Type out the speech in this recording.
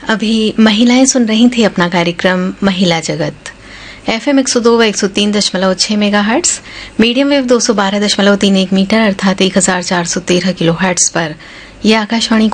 अभी महिलाएं सुन रही थी अपना कार्यक्रम महिला जगत। FM 102 व 103.6 मेगाहर्ट्ज, मीडियम वेव 212.31 मीटर अर्थात 1413 किलोहर्ट्ज पर यह आकाशवाणी